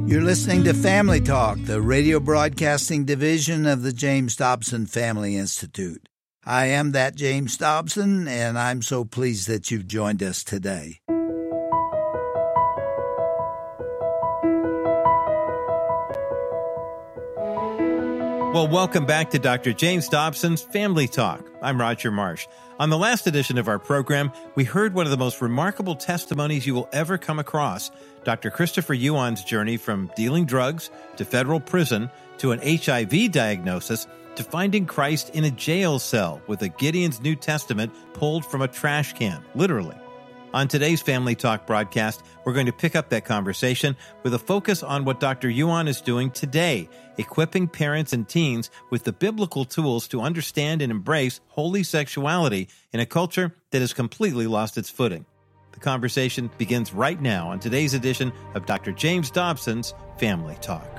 You're listening to Family Talk, the radio broadcasting division of the James Dobson Family Institute. I am that James Dobson, and I'm so pleased that you've joined us today. Well, welcome back to Dr. James Dobson's Family Talk. I'm Roger Marsh. On the last edition of our program, we heard one of the most remarkable testimonies you will ever come across. Dr. Christopher Yuan's journey from dealing drugs to federal prison to an HIV diagnosis to finding Christ in a jail cell with a Gideon's New Testament pulled from a trash can, literally. On today's Family Talk broadcast, we're going to pick up that conversation with a focus on what Dr. Yuan is doing today, equipping parents and teens with the biblical tools to understand and embrace holy sexuality in a culture that has completely lost its footing. The conversation begins right now on today's edition of Dr. James Dobson's Family Talk.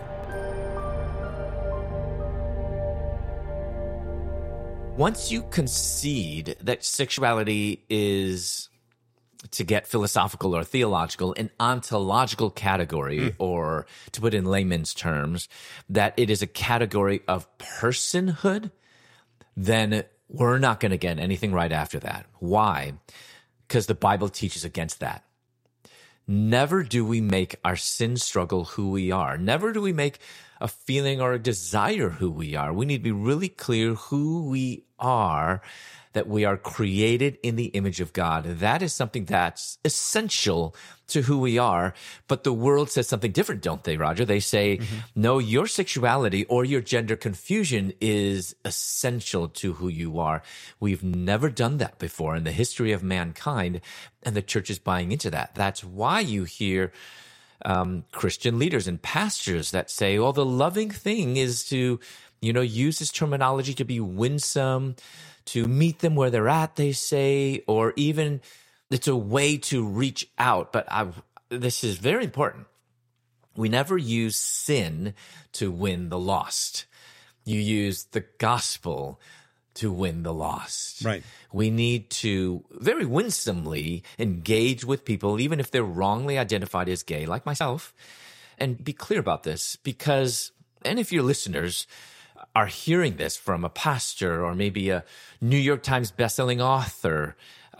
Once you concede that sexuality is, to get philosophical or theological, an ontological category, or to put in layman's terms, that it is a category of personhood, then we're not going to get anything right after that. Why? Because the Bible teaches against that. Never do we make our sin struggle who we are. Never do we make a feeling or a desire who we are. We need to be really clear who we are, that we are created in the image of God. That is something that's essential to who we are. But the world says something different, don't they, Roger? They say, no, your sexuality or your gender confusion is essential to who you are. We've never done that before in the history of mankind, and the church is buying into that. That's why you hear Christian leaders and pastors that say, well, the loving thing is to, use this terminology to be winsome, to meet them where they're at, they say, or even it's a way to reach out. But this is very important. We never use sin to win the lost. You use the gospel to win the lost. Right. We need to very winsomely engage with people, even if they're wrongly identified as gay, like myself, and be clear about this because, and if your listeners are hearing this from a pastor or maybe a New York Times bestselling author,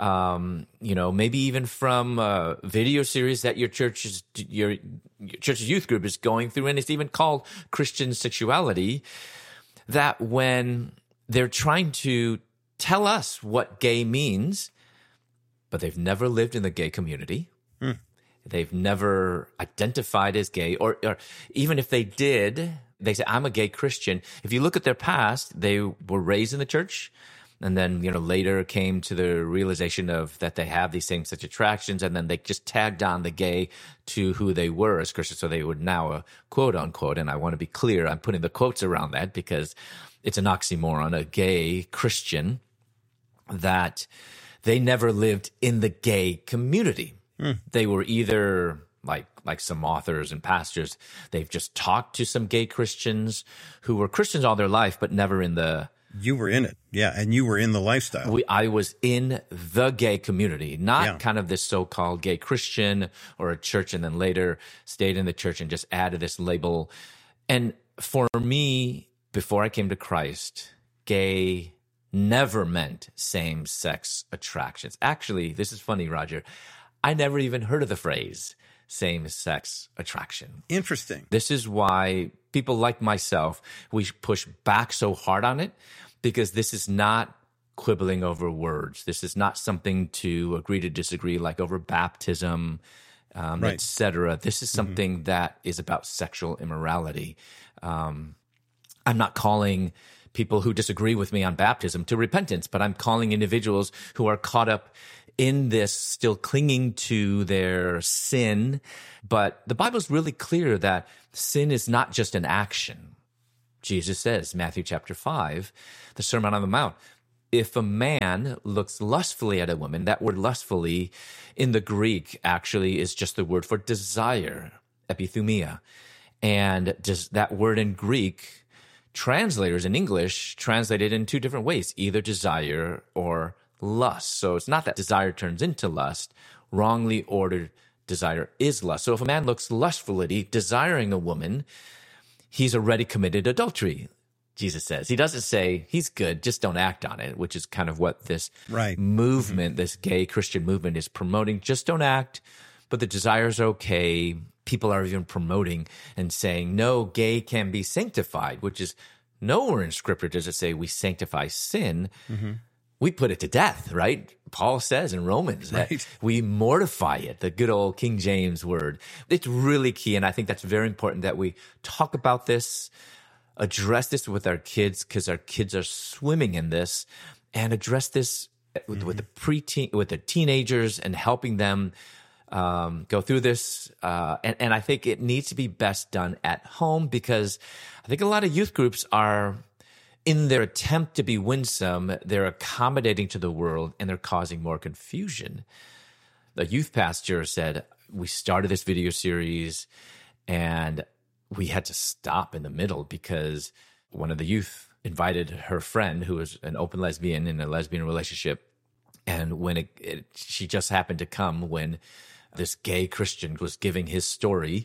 maybe even from a video series that your church's youth group is going through, and it's even called Christian Sexuality, that when they're trying to tell us what gay means, but they've never lived in the gay community, they've never identified as gay, or even if they did, they say, I'm a gay Christian. If you look at their past, they were raised in the church and then, later came to the realization of that they have these same-sex attractions, and then they just tagged on the gay to who they were as Christians. So they would now, quote unquote, and I want to be clear, I'm putting the quotes around that because it's an oxymoron, a gay Christian, that they never lived in the gay community. They were either like some authors and pastors, they've just talked to some gay Christians who were Christians all their life, but never in the... You were in it. Yeah. And you were in the lifestyle. I was in the gay community, not kind of this so-called gay Christian or a church, and then later stayed in the church and just added this label. And for me, before I came to Christ, gay never meant same-sex attractions. Actually, this is funny, Roger. I never even heard of the phrase same-sex attraction. Interesting. This is why people like myself, we push back so hard on it, because this is not quibbling over words. This is not something to agree to disagree, like over baptism, etc. This is something that is about sexual immorality. I'm not calling people who disagree with me on baptism to repentance, but I'm calling individuals who are caught up in this, still clinging to their sin. But the Bible's really clear that sin is not just an action. Jesus says, Matthew chapter 5, the Sermon on the Mount, if a man looks lustfully at a woman, that word lustfully in the Greek actually is just the word for desire, epithumia. And just that word in Greek, translators in English translate it in two different ways, either desire or lust. So it's not that desire turns into lust. Wrongly ordered desire is lust. So if a man looks lustfully, desiring a woman, he's already committed adultery, Jesus says. He doesn't say he's good, just don't act on it, which is kind of what this movement, this gay Christian movement is promoting. Just don't act, but the desires are okay. People are even promoting and saying, no, gay can be sanctified, which is nowhere in Scripture does it say we sanctify sin. We put it to death, right? Paul says in Romans that we mortify it, the good old King James word. It's really key, and I think that's very important that we talk about this, address this with our kids, because our kids are swimming in this, and address this with the teenagers and helping them go through this. And I think it needs to be best done at home, because I think a lot of youth groups are, in their attempt to be winsome, they're accommodating to the world and they're causing more confusion. The youth pastor said, we started this video series and we had to stop in the middle because one of the youth invited her friend, who was an open lesbian in a lesbian relationship. And when she just happened to come when this gay Christian was giving his story,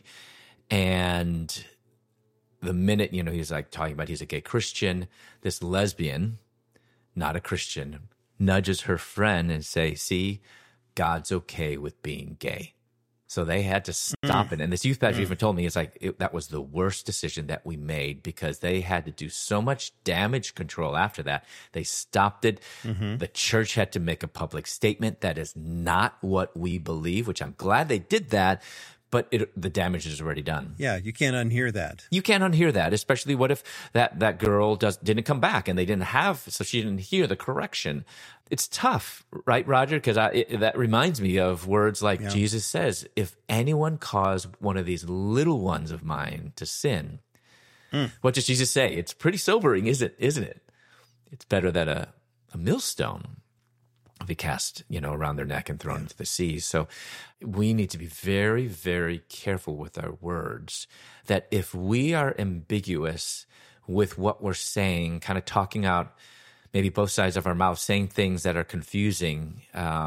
and the minute, he's like talking about he's a gay Christian, this lesbian, not a Christian, nudges her friend and say, see, God's okay with being gay. So they had to stop it. And this youth pastor even told me, that was the worst decision that we made, because they had to do so much damage control after that. They stopped it. The church had to make a public statement. That is not what we believe, which I'm glad they did that. But the damage is already done. Yeah, you can't unhear that. You can't unhear that, especially what if that girl didn't come back and they didn't so she didn't hear the correction. It's tough, right, Roger? Because that reminds me of words like Jesus says, if anyone cause one of these little ones of mine to sin, what does Jesus say? It's pretty sobering, isn't it? It's better that a millstone be cast, around their neck and thrown into the sea. So we need to be very, very careful with our words, that if we are ambiguous with what we're saying, kind of talking out maybe both sides of our mouth, saying things that are confusing,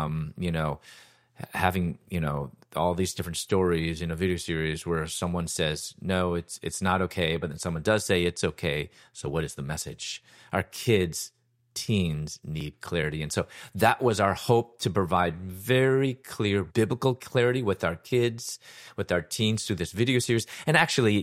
having, all these different stories in a video series where someone says, no, it's not okay, but then someone does say it's okay. So what is the message? Our teens need clarity. And so that was our hope, to provide very clear biblical clarity with our kids, with our teens through this video series. And actually,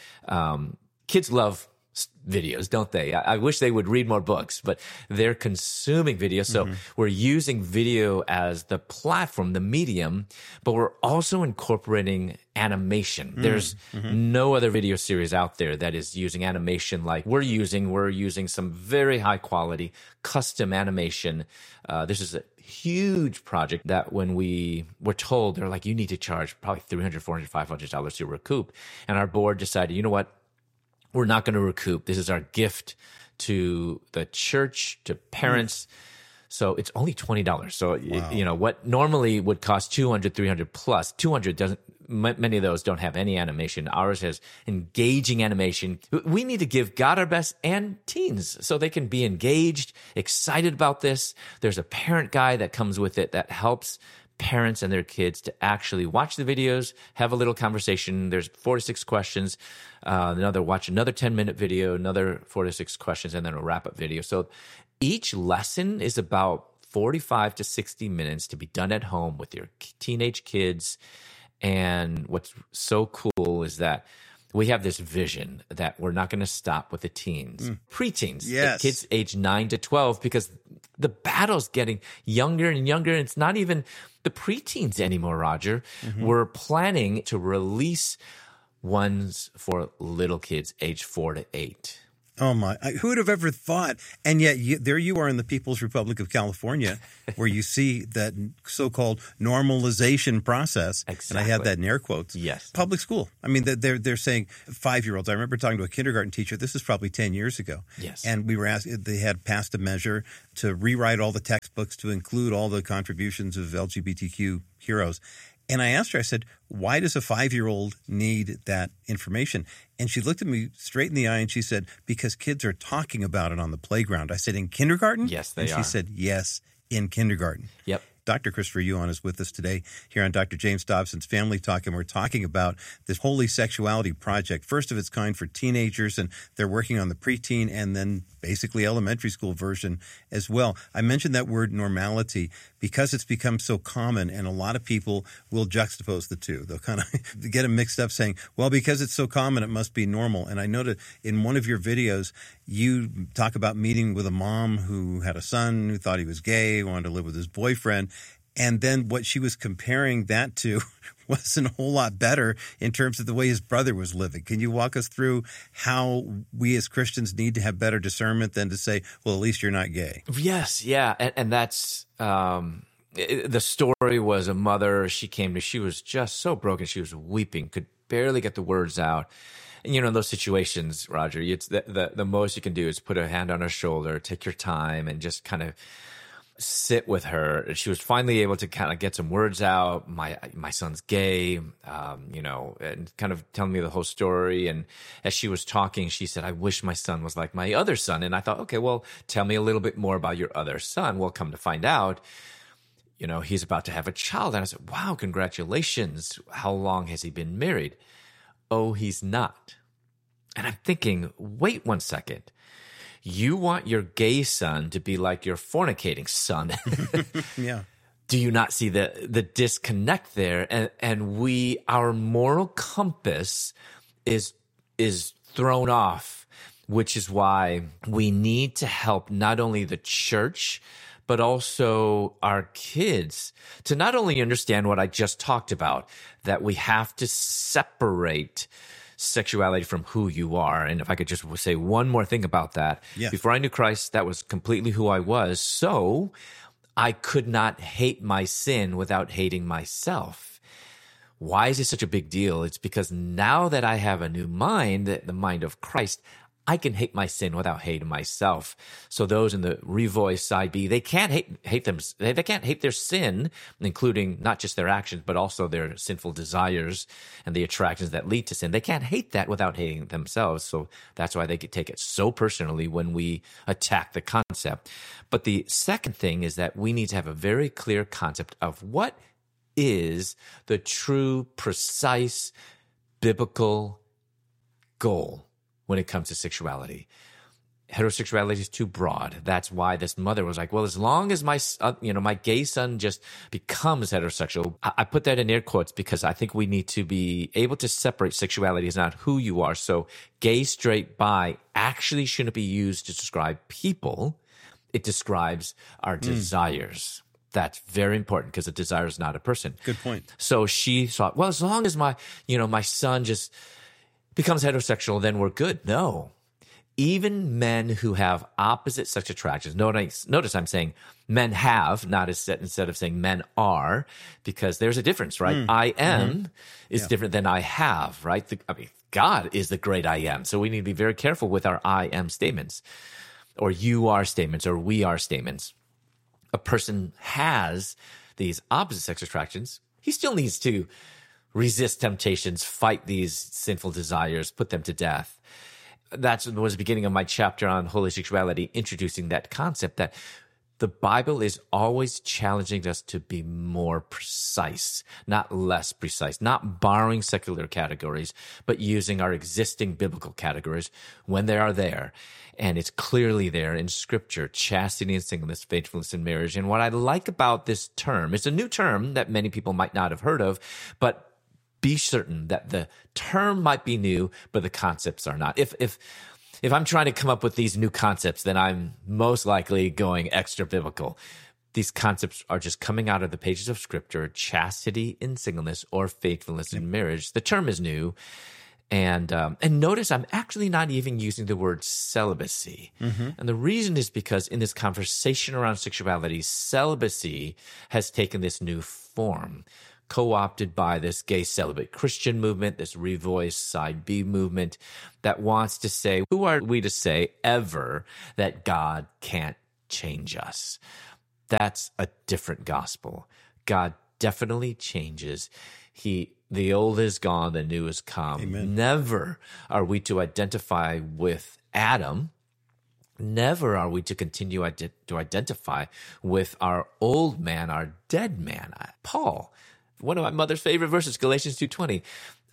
kids love videos, don't they? I wish they would read more books, but they're consuming video. So we're using video as the platform, the medium, but we're also incorporating animation. There's no other video series out there that is using animation like we're using. We're using some very high quality custom animation. This is a huge project that when we were told, they're like, you need to charge probably $300, $400, $500 to recoup. And our board decided, you know what? We're not going to recoup. This is our gift to the church, to parents. So it's only $20. So, what normally would cost $200, $300 plus, $200 doesn't, many of those don't have any animation. Ours has engaging animation. We need to give God our best and teens so they can be engaged, excited about this. There's a parent guide that comes with it that helps parents and their kids to actually watch the videos, have a little conversation. There's 4 to 6 questions. Watch another 10-minute video, another 4 to 6 questions, and then a wrap-up video. So each lesson is about 45 to 60 minutes to be done at home with your teenage kids. And what's so cool is that we have this vision that we're not going to stop with the teens, preteens, kids age 9 to 12, because the battle's getting younger and younger. And it's not even the preteens anymore, Roger. We're planning to release ones for little kids age 4 to 8. Oh my, who would have ever thought? And yet there you are in the People's Republic of California where you see that so-called normalization process. Exactly. And I have that in air quotes. Yes. Public school. I mean, they're saying 5-year-olds. I remember talking to a kindergarten teacher. This is probably 10 years ago. Yes. And we were asked, they had passed a measure to rewrite all the textbooks to include all the contributions of LGBTQ heroes. And I asked her, I said, why does a 5-year-old need that information? And she looked at me straight in the eye and she said, because kids are talking about it on the playground. I said, in kindergarten? Yes, they are. And she said, yes, in kindergarten. Yep. Dr. Christopher Yuan is with us today here on Dr. James Dobson's Family Talk, and we're talking about this Holy Sexuality Project, first of its kind for teenagers, and they're working on the preteen and then basically elementary school version as well. I mentioned that word normality because it's become so common, and a lot of people will juxtapose the two. They'll kind of get them mixed up saying, well, because it's so common, it must be normal. And I noted in one of your videos, you talk about meeting with a mom who had a son who thought he was gay, wanted to live with his boyfriend. And then what she was comparing that to wasn't a whole lot better in terms of the way his brother was living. Can you walk us through how we as Christians need to have better discernment than to say, well, at least you're not gay? Yes, yeah. And that's the story was a mother. She was just so broken. She was weeping, could barely get the words out. And, in those situations, Roger, it's the most you can do is put a hand on her shoulder, take your time, and just kind of sit with her. She was finally able to kind of get some words out. My son's gay, and kind of telling me the whole story. And as she was talking, she said, I wish my son was like my other son. And I thought, okay, well, tell me a little bit more about your other son. Well, come to find out, he's about to have a child. And I said, wow, congratulations. How long has he been married? Oh, he's not. And I'm thinking, wait 1 second. You want your gay son to be like your fornicating son. Yeah. Do you not see the disconnect there? And our moral compass is thrown off, which is why we need to help not only the church, but also our kids to not only understand what I just talked about, that we have to separate sexuality from who you are. And if I could just say one more thing about that. Yes. Before I knew Christ, that was completely who I was. So I could not hate my sin without hating myself. Why is this such a big deal? It's because now that I have a new mind, the mind of Christ, I can hate my sin without hating myself. So those in the Revoice side B, they can't hate them. They can't hate their sin, including not just their actions, but also their sinful desires and the attractions that lead to sin. They can't hate that without hating themselves. So that's why they could take it so personally when we attack the concept. But the second thing is that we need to have a very clear concept of what is the true, precise, biblical goal when it comes to sexuality. Heterosexuality is too broad. That's why this mother was like, well, as long as my gay son just becomes heterosexual, I put that in air quotes because I think we need to be able to separate sexuality as not who you are. So gay, straight, bi actually shouldn't be used to describe people. It describes our desires. That's very important because a desire is not a person. Good point. So she thought, well, as long as my son just becomes heterosexual, then we're good. No. Even men who have opposite sex attractions, notice I'm saying men have, instead of saying men are, because there's a difference, right? I am is different than I have, right? God is the great I am. So we need to be very careful with our I am statements, or you are statements, or we are statements. A person has these opposite sex attractions. He still needs to resist temptations, fight these sinful desires, put them to death. That was the beginning of my chapter on holy sexuality, introducing that concept that the Bible is always challenging us to be more precise, not less precise, not borrowing secular categories, but using our existing biblical categories when they are there. And it's clearly there in Scripture, chastity and singleness, faithfulness in marriage. And what I like about this term, it's a new term that many people might not have heard of, but be certain that the term might be new, but the concepts are not. If I'm trying to come up with these new concepts, then I'm most likely going extra biblical. These concepts are just coming out of the pages of Scripture, chastity in singleness or faithfulness in marriage. The term is new. And notice I'm actually not even using the word celibacy. And the reason is because in this conversation around sexuality, celibacy has taken this new form, co-opted by this gay celibate Christian movement, this Revoice Side B movement that wants to say, who are we to say ever that God can't change us? That's a different gospel. God definitely changes. The old is gone, the new has come. Amen. Never are we to identify with Adam, Never are we to continue to identify with our old man, our dead man. Paul, one of my mother's favorite verses, Galatians 2:20,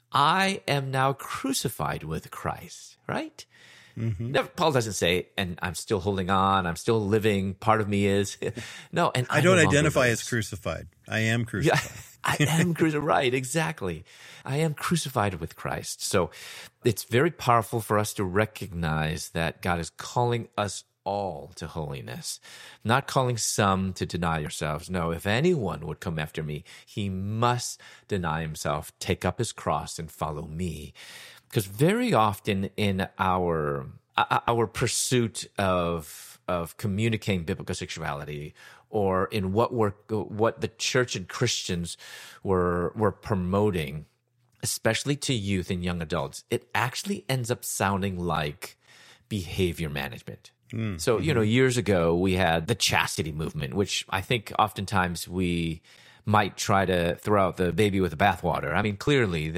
I am now crucified with Christ, right? Never, Paul doesn't say, and I'm still holding on, I'm still living, part of me is. No, and I don't identify as crucified. I am crucified. Yeah, I am crucified, right, exactly. I am crucified with Christ. So it's very powerful for us to recognize that God is calling us all to holiness, not calling some to deny yourselves. No, if anyone would come after me, he must deny himself, take up his cross, and follow me. Because very often in our pursuit of communicating biblical sexuality, or in what the church and Christians were promoting, especially to youth and young adults, it actually ends up sounding like behavior management. So, years ago, we had the chastity movement, which I think oftentimes we might try to throw out the baby with the bathwater. I mean, clearly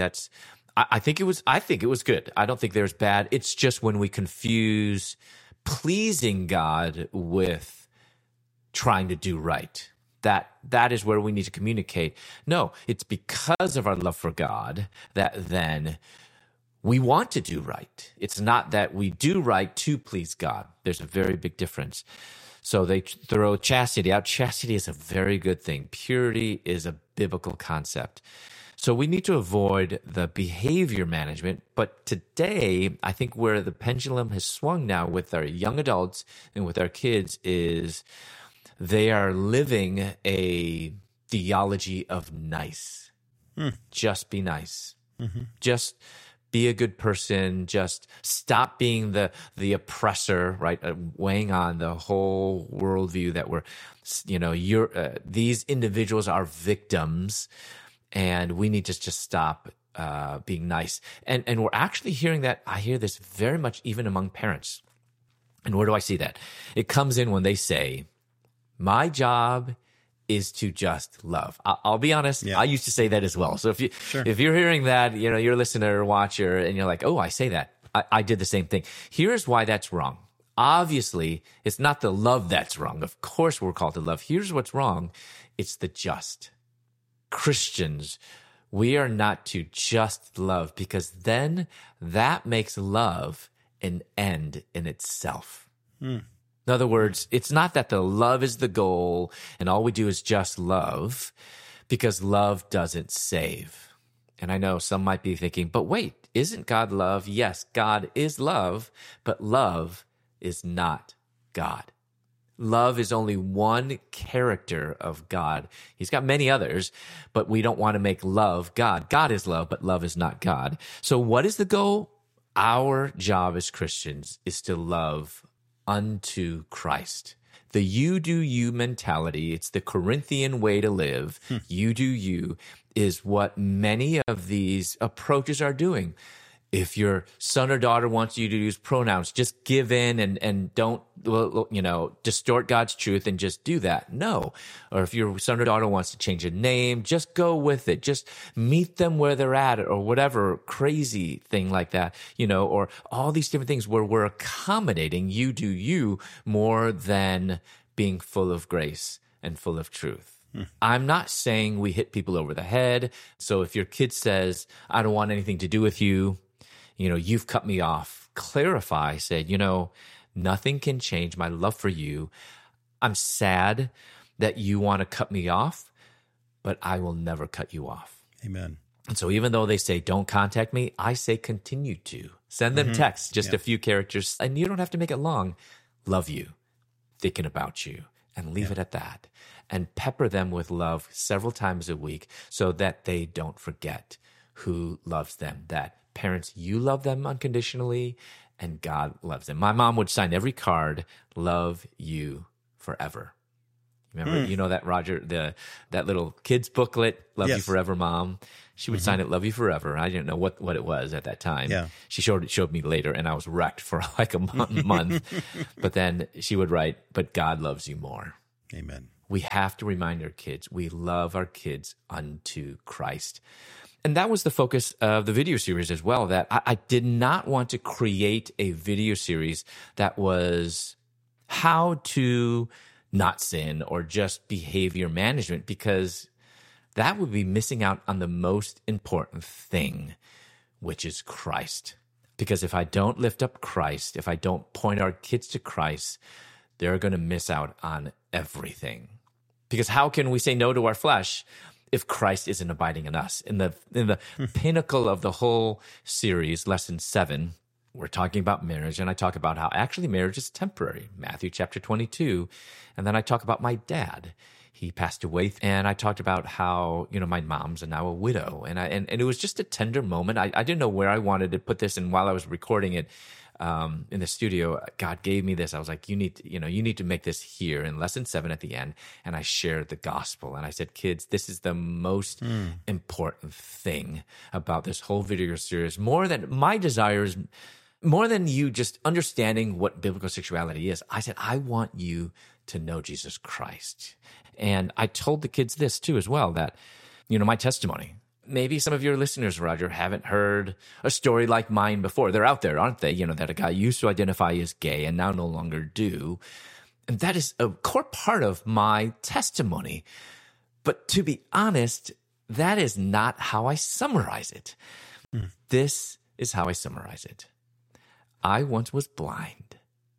I think it was good. I don't think there's bad. It's just when we confuse pleasing God with trying to do right. That is where we need to communicate. No, it's because of our love for God that then we want to do right. It's not that we do right to please God. There's a very big difference. So they throw chastity out. Chastity is a very good thing. Purity is a biblical concept. So we need to avoid the behavior management. But today, I think where the pendulum has swung now with our young adults and with our kids is they are living a theology of nice. Just be nice. Just be a good person. Just stop being the oppressor, right? Weighing on the whole worldview that these individuals are victims, and we need to just stop being nice. And we're actually hearing that. I hear this very much even among parents. And where do I see that? It comes in when they say, my job is to just love. I'll be honest. Yeah. I used to say that as well. So if you're hearing that, you're a listener or watcher, and you're like, oh, I say that. I did the same thing. Here's why that's wrong. Obviously, it's not the love that's wrong. Of course, we're called to love. Here's what's wrong. It's the just. Christians, we are not to just love, because then that makes love an end in itself. In other words, it's not that the love is the goal and all we do is just love, because love doesn't save. And I know some might be thinking, but wait, isn't God love? Yes, God is love, but love is not God. Love is only one character of God. He's got many others, but we don't want to make love God. God is love, but love is not God. So what is the goal? Our job as Christians is to love unto Christ. The you do you mentality, it's the Corinthian way to live. You do you is what many of these approaches are doing. If your son or daughter wants you to use pronouns, just give in and don't, distort God's truth and just do that. No. Or if your son or daughter wants to change a name, just go with it. Just meet them where they're at, or whatever crazy thing like that, or all these different things where we're accommodating you do you more than being full of grace and full of truth. I'm not saying we hit people over the head. So if your kid says, I don't want anything to do with you, you've cut me off, clarify, say, nothing can change my love for you. I'm sad that you want to cut me off, but I will never cut you off. Amen. And so even though they say, don't contact me, I say continue to. Send them texts, just a few characters, and you don't have to make it long. Love you, thinking about you, and leave it at that. And pepper them with love several times a week so that they don't forget who loves them, that parents, you love them unconditionally, and God loves them. My mom would sign every card, love you forever. Remember, that, Roger, that little kid's booklet, Love You Forever, Mom. She would sign it, Love You Forever. I didn't know what it was at that time. Yeah. She showed me later, and I was wrecked for like a month. But then she would write, but God loves you more. Amen. We have to remind our kids, we love our kids unto Christ. And that was the focus of the video series as well, that I did not want to create a video series that was how to not sin or just behavior management, because that would be missing out on the most important thing, which is Christ. Because if I don't lift up Christ, if I don't point our kids to Christ, they're going to miss out on everything. Because how can we say no to our flesh if Christ isn't abiding in us? In the pinnacle of the whole series, lesson 7, we're talking about marriage, and I talk about how actually marriage is temporary, Matthew chapter 22. And then I talk about my dad. He passed away, and I talked about how, my mom's now a widow. And it was just a tender moment. I didn't know where I wanted to put this, and while I was recording it in the studio, God gave me this. I was like, you need to make this here in lesson 7 at the end. And I shared the gospel, and I said, kids, this is the most important thing about this whole video series. More than my desires, more than you just understanding what biblical sexuality is, I said, I want you to know Jesus Christ. And I told the kids this too as well, that, my testimony. Maybe some of your listeners, Roger, haven't heard a story like mine before. They're out there, aren't they? That a guy used to identify as gay and now no longer do. And that is a core part of my testimony. But to be honest, that is not how I summarize it. This is how I summarize it. I once was blind,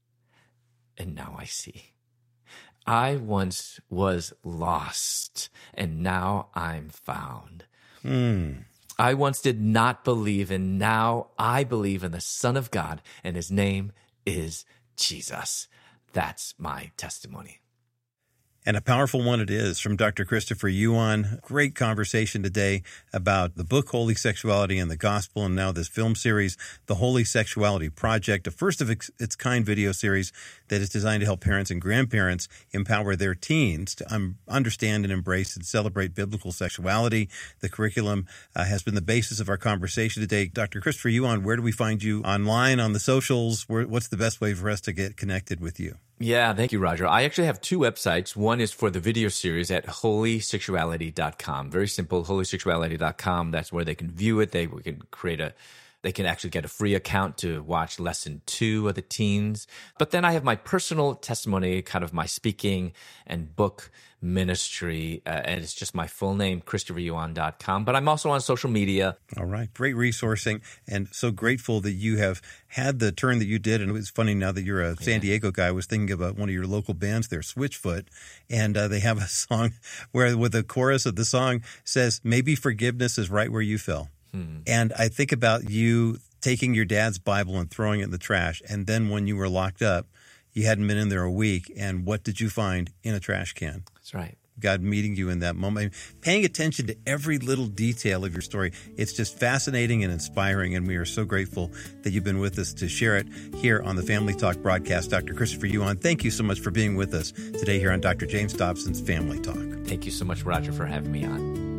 and now I see. I once was lost, and now I'm found. I once did not believe, and now I believe in the Son of God, and his name is Jesus. That's my testimony. And a powerful one it is, from Dr. Christopher Yuan. Great conversation today about the book Holy Sexuality and the Gospel, and now this film series, The Holy Sexuality Project, a first of its kind video series that is designed to help parents and grandparents empower their teens to understand and embrace and celebrate biblical sexuality. The curriculum has been the basis of our conversation today. Dr. Christopher Yuan, where do we find you online, on the socials? What's the best way for us to get connected with you? Yeah, thank you, Roger. I actually have 2 websites. One is for the video series at holysexuality.com. Very simple, holysexuality.com. That's where they can view it. They can actually get a free account to watch lesson 2 of the teens. But then I have my personal testimony, kind of my speaking and book ministry, and it's just my full name, ChristopherYuan.com. But I'm also on social media. All right. Great resourcing, and so grateful that you have had the turn that you did. And it was funny, now that you're a San Diego guy, I was thinking about one of your local bands there, Switchfoot, and they have a song where with the chorus of the song says, maybe forgiveness is right where you fell. And I think about you taking your dad's Bible and throwing it in the trash, and then when you were locked up, you hadn't been in there a week, and what did you find in a trash can? That's right. God meeting you in that moment, paying attention to every little detail of your story. It's just fascinating and inspiring, and we are so grateful that you've been with us to share it here on the Family Talk broadcast. Dr. Christopher Yuan, thank you so much for being with us today here on Dr. James Dobson's Family Talk. Thank you so much, Roger, for having me on.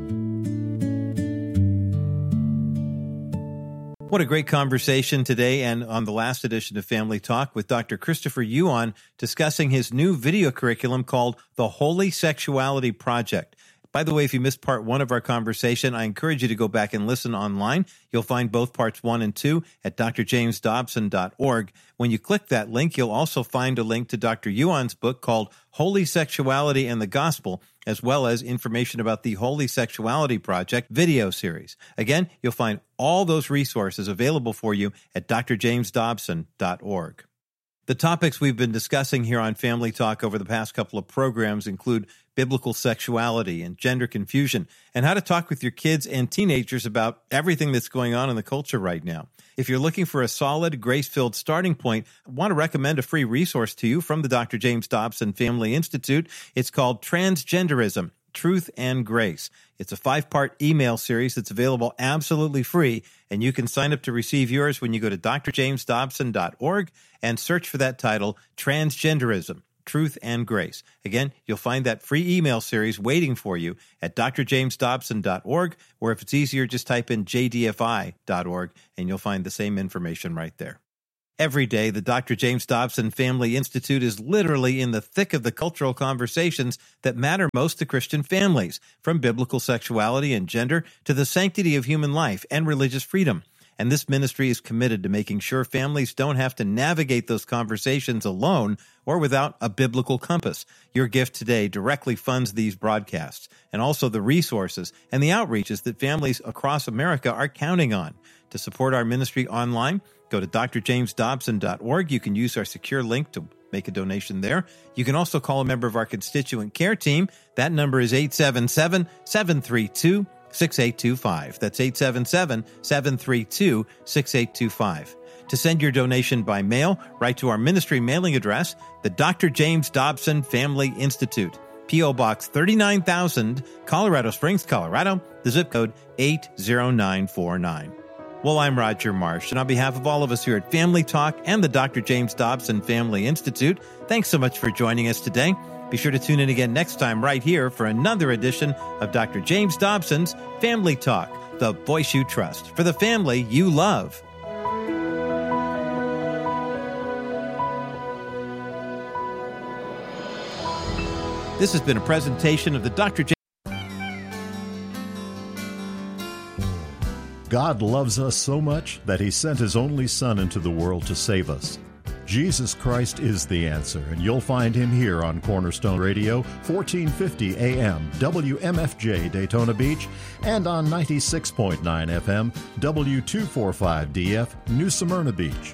What a great conversation today, and on the last edition of Family Talk with Dr. Christopher Yuan, discussing his new video curriculum called The Holy Sexuality Project. By the way, if you missed part 1 of our conversation, I encourage you to go back and listen online. You'll find both parts 1 and 2 at drjamesdobson.org. When you click that link, you'll also find a link to Dr. Yuan's book called Holy Sexuality and the Gospel, as well as information about the Holy Sexuality Project video series. Again, you'll find all those resources available for you at drjamesdobson.org. The topics we've been discussing here on Family Talk over the past couple of programs include biblical sexuality and gender confusion, and how to talk with your kids and teenagers about everything that's going on in the culture right now. If you're looking for a solid, grace-filled starting point, I want to recommend a free resource to you from the Dr. James Dobson Family Institute. It's called Transgenderism, Truth and Grace. It's a 5-part email series that's available absolutely free, and you can sign up to receive yours when you go to drjamesdobson.org and search for that title, Transgenderism, Truth and Grace. Again, you'll find that free email series waiting for you at drjamesdobson.org, or if it's easier, just type in jdfi.org, and you'll find the same information right there. Every day, the Dr. James Dobson Family Institute is literally in the thick of the cultural conversations that matter most to Christian families, from biblical sexuality and gender to the sanctity of human life and religious freedom. and this ministry is committed to making sure families don't have to navigate those conversations alone or without a biblical compass. Your gift today directly funds these broadcasts and also the resources and the outreaches that families across America are counting on. To support our ministry online, go to drjamesdobson.org. You can use our secure link to make a donation there. You can also call a member of our constituent care team. That number is 877-732-6825. That's 877-732-6825. To send your donation by mail, write to our ministry mailing address, the Dr. James Dobson Family Institute, P.O. Box 39,000, Colorado Springs, Colorado, the zip code 80949. Well, I'm Roger Marsh, and on behalf of all of us here at Family Talk and the Dr. James Dobson Family Institute, thanks so much for joining us today. Be sure to tune in again next time right here for another edition of Dr. James Dobson's Family Talk, the voice you trust for the family you love. This has been a presentation of the Dr. James. God loves us so much that He sent His only Son into the world to save us. Jesus Christ is the answer, and you'll find Him here on Cornerstone Radio, 1450 AM, WMFJ Daytona Beach, and on 96.9 FM, W245DF, New Smyrna Beach.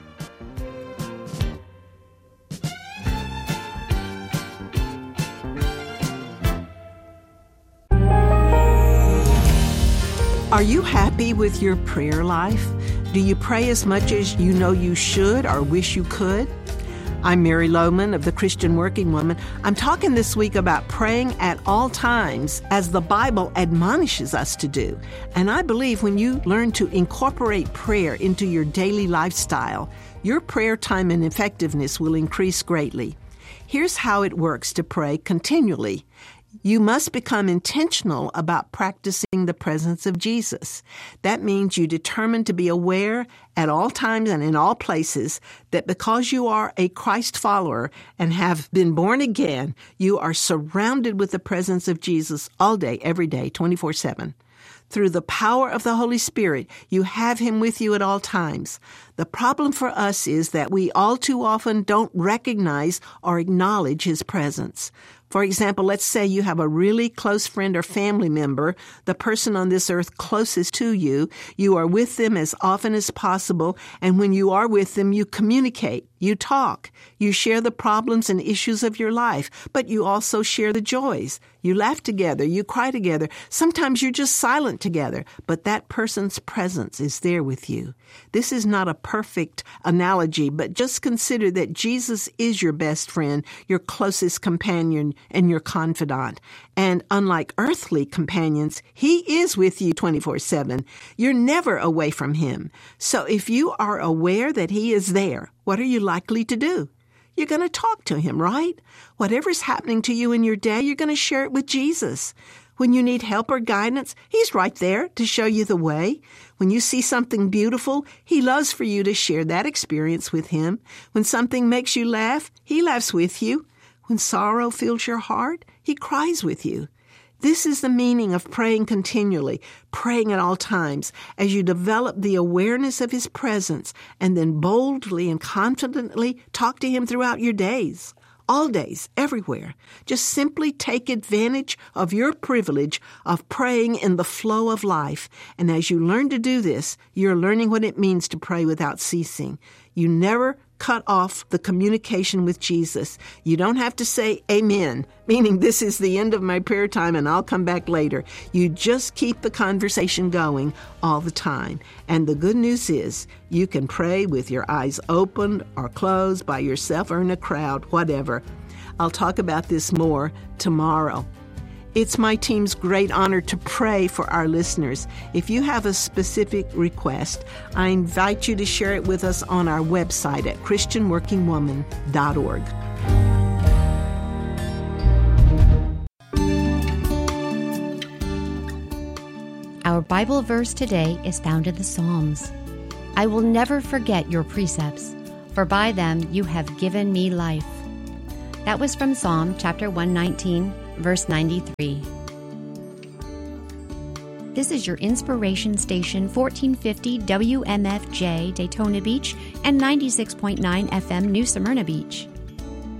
Are you happy with your prayer life? Do you pray as much as you know you should or wish you could? I'm Mary Lohman of the Christian Working Woman. I'm talking this week about praying at all times as the Bible admonishes us to do. And I believe when you learn to incorporate prayer into your daily lifestyle, your prayer time and effectiveness will increase greatly. Here's how it works to pray continually. You must become intentional about practicing the presence of Jesus. That means you determine to be aware at all times and in all places that because you are a Christ follower and have been born again, you are surrounded with the presence of Jesus all day, every day, 24/7. Through the power of the Holy Spirit, you have Him with you at all times. The problem for us is that we all too often don't recognize or acknowledge His presence. For example, let's say you have a really close friend or family member, the person on this earth closest to you. You are with them as often as possible, and when you are with them, you communicate, you talk, you share the problems and issues of your life, but you also share the joys. You laugh together, you cry together. Sometimes you're just silent together, but that person's presence is there with you. This is not a perfect analogy, but just consider that Jesus is your best friend, your closest companion, and your confidant. And unlike earthly companions, He is with you 24/7. You're never away from Him. So if you are aware that He is there, what are you likely to do? You're going to talk to Him, right? Whatever's happening to you in your day, you're going to share it with Jesus. When you need help or guidance, He's right there to show you the way. When you see something beautiful, He loves for you to share that experience with Him. When something makes you laugh, He laughs with you. When sorrow fills your heart, He cries with you. This is the meaning of praying continually, praying at all times, as you develop the awareness of His presence and then boldly and confidently talk to Him throughout your days. All days, everywhere. Just simply take advantage of your privilege of praying in the flow of life. And as you learn to do this, you're learning what it means to pray without ceasing. You never cut off the communication with Jesus. You don't have to say amen, meaning this is the end of my prayer time and I'll come back later. You just keep the conversation going all the time. And the good news is you can pray with your eyes open or closed, by yourself or in a crowd, whatever. I'll talk about this more tomorrow. It's my team's great honor to pray for our listeners. If you have a specific request, I invite you to share it with us on our website at christianworkingwoman.org. Our Bible verse today is found in the Psalms. I will never forget your precepts, for by them you have given me life. That was from Psalm chapter 119, verse 93. This is your inspiration station, 1450 WMFJ Daytona Beach and 96.9 FM New Smyrna Beach.